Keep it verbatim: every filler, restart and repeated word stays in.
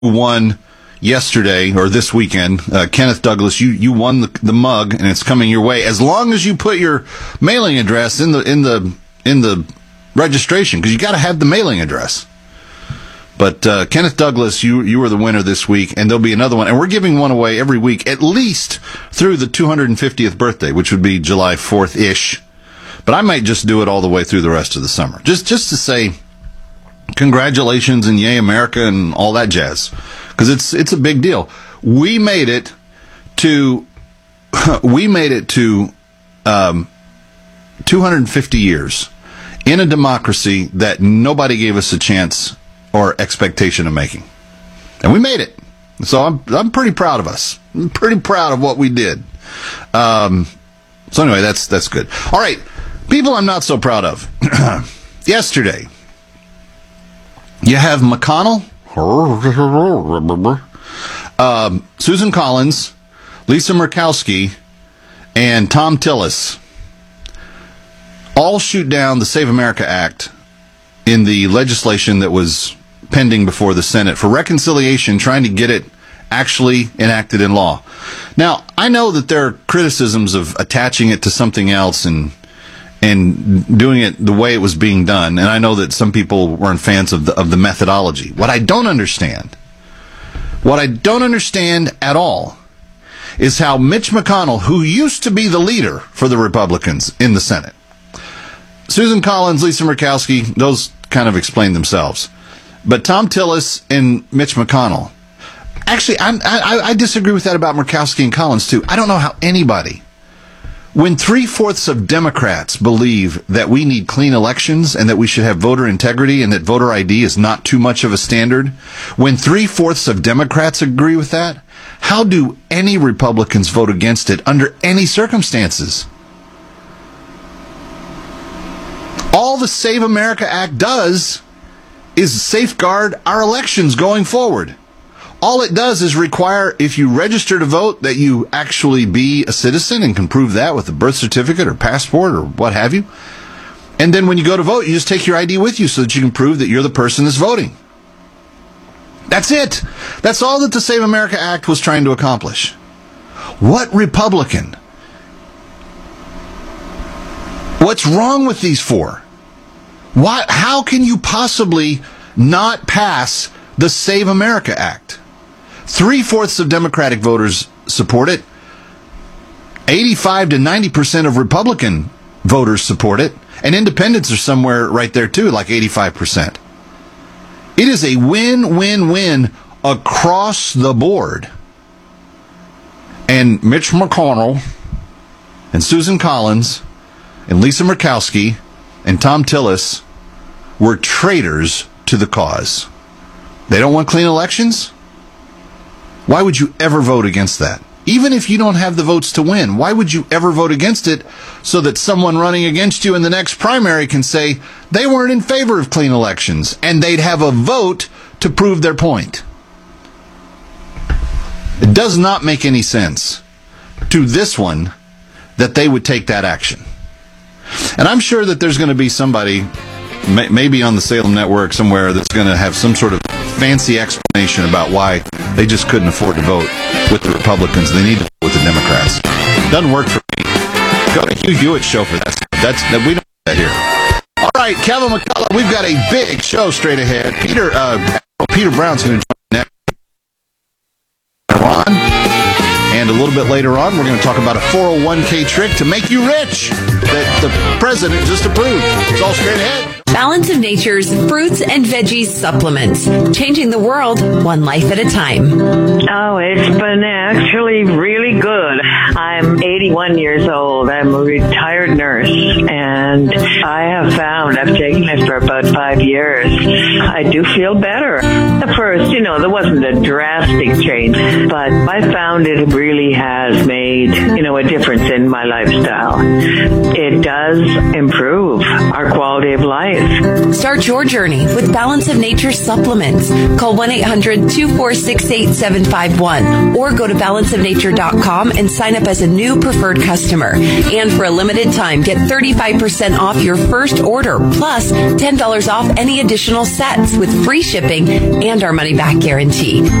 won yesterday or this weekend, uh, Kenneth Douglas, you, you won the, the mug, and it's coming your way as long as you put your mailing address in the in the in the registration, because you got to have the mailing address. But uh, Kenneth Douglas, you you were the winner this week, and there'll be another one, and we're giving one away every week, at least through the two hundred fiftieth birthday, which would be July fourth ish. But I might just do it all the way through the rest of the summer, just just to say congratulations and yay America and all that jazz, because it's it's a big deal. We made it to we made it to um, two hundred fifty years in a democracy that nobody gave us a chance or expectation of making, and we made it. So I'm I'm pretty proud of us. I'm pretty proud of what we did. Um, so anyway, that's that's good. All right, people I'm not so proud of. Yesterday, you have McConnell, um, Susan Collins, Lisa Murkowski, and Tom Tillis all shoot down the Save America Act in the legislation that was pending before the Senate for reconciliation, trying to get it actually enacted in law. Now, I know that there are criticisms of attaching it to something else and and doing it the way it was being done, and I know that some people weren't fans of the of the methodology. What I don't understand, what I don't understand at all, is how Mitch McConnell, who used to be the leader for the Republicans in the Senate, Susan Collins, Lisa Murkowski, those kind of explain themselves. But Tom Tillis and Mitch McConnell, actually, I'm, I, I disagree with that about Murkowski and Collins, too. I don't know how anybody, when three-fourths of Democrats believe that we need clean elections and that we should have voter integrity and that voter I D is not too much of a standard, when three-fourths of Democrats agree with that, how do any Republicans vote against it under any circumstances? All the Save America Act does is safeguard our elections going forward. All it does is require, if you register to vote, that you actually be a citizen and can prove that with a birth certificate or passport or what have you. And then when you go to vote, you just take your I D with you so that you can prove that you're the person that's voting. That's it. That's all that the Save America Act was trying to accomplish. What Republican? What's wrong with these four? Why, how can you possibly not pass the Save America Act? Three-fourths of Democratic voters support it. eighty-five to ninety percent of Republican voters support it. And independents are somewhere right there, too, like eighty-five percent. It is a win-win-win across the board. And Mitch McConnell and Susan Collins and Lisa Murkowski and Tom Tillis were traitors to the cause. They don't want clean elections? Why would you ever vote against that? Even if you don't have the votes to win, why would you ever vote against it so that someone running against you in the next primary can say they weren't in favor of clean elections and they'd have a vote to prove their point? It does not make any sense to this one that they would take that action. And I'm sure that there's going to be somebody, may, maybe on the Salem Network somewhere, that's going to have some sort of fancy explanation about why they just couldn't afford to vote with the Republicans. They need to vote with the Democrats. Doesn't work for me. Go to Hugh Hewitt's show for that. That's that we don't do that here. All right, Kevin McCullough, we've got a big show straight ahead. Peter uh, Peter Brown's going to join next. On. And a little bit later on, we're going to talk about a four oh one k trick to make you rich that the president just approved. It's all straight ahead. Balance of Nature's fruits and veggies supplements. Changing the world one life at a time. Oh, it's been actually really good. I'm eighty-one years old. I'm a retired nurse, and I have found, I've taken it for about five years, I do feel better. At first, you know, there wasn't a drastic change, but I found it really has made, you know, a difference in my lifestyle. It does improve our quality of life. Start your journey with Balance of Nature supplements. Call one eight hundred two four six eight seven five one or go to balance of nature dot com and sign up as a new preferred customer. And for a limited time, get thirty-five percent off your first order, plus ten dollars off any additional sets with free shipping and our money-back guarantee.